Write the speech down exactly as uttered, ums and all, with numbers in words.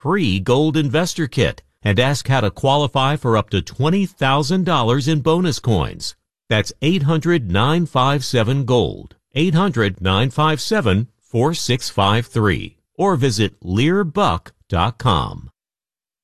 free Gold Investor Kit, and ask how to qualify for up to twenty thousand dollars in bonus coins. That's eight hundred, nine five seven, GOLD, eight hundred, nine five seven, four six five three, or visit lear buck dot com.